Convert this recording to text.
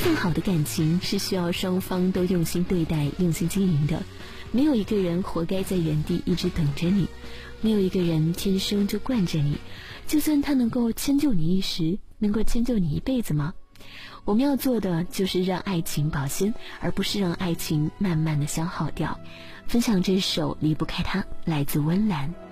份好的感情是需要双方都用心对待、用心经营的。没有一个人活该在原地一直等着你，没有一个人天生就惯着你。就算他能够迁就你一时，能够迁就你一辈子吗？我们要做的就是让爱情保鲜，而不是让爱情慢慢的消耗掉。分享这首离不开他，来自温岚。